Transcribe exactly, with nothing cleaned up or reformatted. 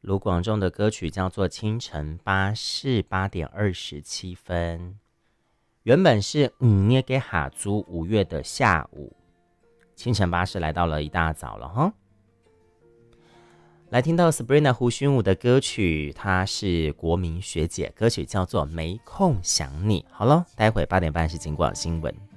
卢广仲的歌曲叫做《清晨巴士》，八点二十七分。原本是嗯捏给哈租五月的下午，清晨巴士来到了一大早了哈。来听到 Sabrina 胡勋武的歌曲，她是国民学姐，歌曲叫做《没空想你》。好了，待会八点半是警广新闻。